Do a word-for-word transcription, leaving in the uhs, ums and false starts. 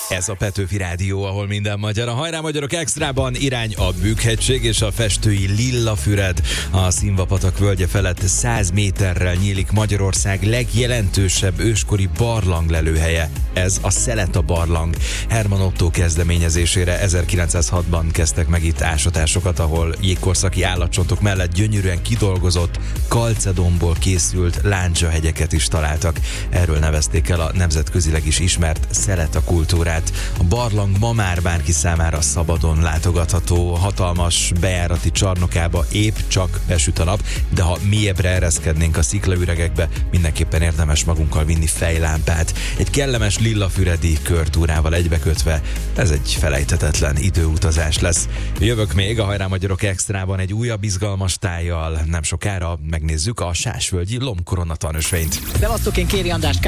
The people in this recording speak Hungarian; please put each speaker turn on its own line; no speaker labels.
Ez a Petőfi Rádió, ahol minden magyar. A Hajrá Magyarok Extrában irány a Bükkhegység és a festői Lillafüred. A Szilvapatak völgye felett száz méterrel nyílik Magyarország legjelentősebb őskori barlanglelőhelye. Ez a Szeleta barlang. Herman Ottó kezdeményezésére ezerkilencszázhatban kezdtek meg itt ásatásokat, ahol jégkorszaki állatcsontok mellett gyönyörűen kidolgozott, kalcedomból készült lándzsahegyeket is találtak. Erről nevezték el a nemzetközileg is ismert Szeleta kultúrát. A barlang ma már bárki számára szabadon látogatható, hatalmas bejárati csarnokába épp csak besüt a nap, de ha mélyebbre ereszkednénk a sziklaüregekbe, mindenképpen érdemes magunkkal vinni fejlámpát. Egy kellemes lillafüredi körtúrával egybekötve, ez egy felejthetetlen időutazás lesz. Jövök még a Hajrá Magyarok Extrában egy újabb izgalmas tájjal. Nem sokára megnézzük a Sásvölgyi lombkorona tanösvényt.
Szevasztok, én Kéri András